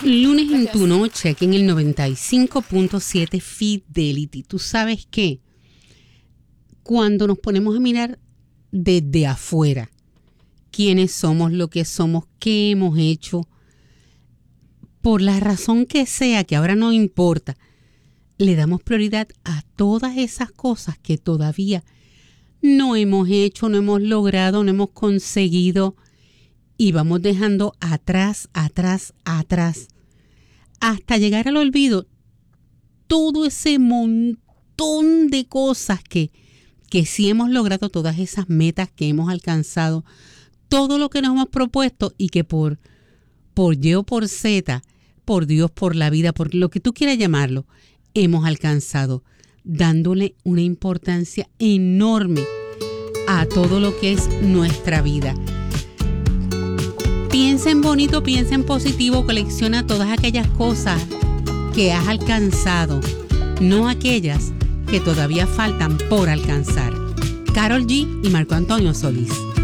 Lunes en tu noche, aquí en el 95.7 Fidelity. Tú sabes que cuando nos ponemos a mirar desde afuera, quiénes somos, lo que somos, qué hemos hecho, por la razón que sea, que ahora no importa, le damos prioridad a todas esas cosas que todavía no hemos hecho, no hemos logrado, no hemos conseguido y vamos dejando atrás, hasta llegar al olvido todo ese montón de cosas que sí hemos logrado, todas esas metas que hemos alcanzado, todo lo que nos hemos propuesto y que por Y o por Z, por Dios, por la vida, por lo que tú quieras llamarlo, hemos alcanzado, dándole una importancia enorme a todo lo que es nuestra vida. Piensa en bonito, piensa en positivo, colecciona todas aquellas cosas que has alcanzado, no aquellas que todavía faltan por alcanzar. Karol G y Marco Antonio Solís.